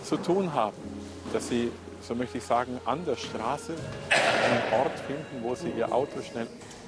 zu tun haben, dass sie, so möchte ich sagen, an der Straße einen Ort finden, wo sie ihr Auto schnell